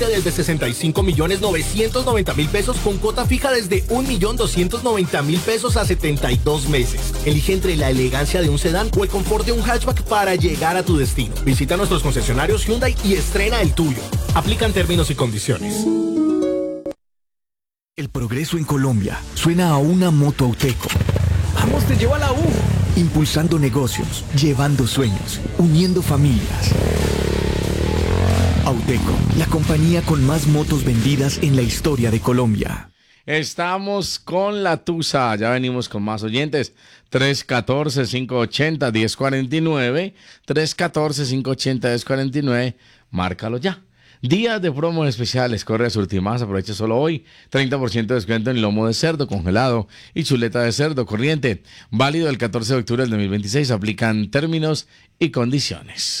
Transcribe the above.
desde 65.990.000 pesos con cuota fija desde 1.290.000 pesos a 72 meses. Elige entre la elegancia de un sedán o el confort de un hatchback para llegar a tu destino. Visita nuestros concesionarios Hyundai y estrena el tuyo. Aplican términos y condiciones. El progreso en Colombia suena a una moto Auteco. ¡Vamos, te llevo a la U! Impulsando negocios, llevando sueños, uniendo familias. Auteco, la compañía con más motos vendidas en la historia de Colombia. Estamos con la Tusa, ya venimos con más oyentes. 314-580-1049, 314-580-1049, márcalo ya. Días de promos especiales, corre a Surtimax, aprovecha solo hoy, 30% de descuento en lomo de cerdo congelado y chuleta de cerdo corriente. Válido el 14 de octubre del 2026, aplican términos y condiciones.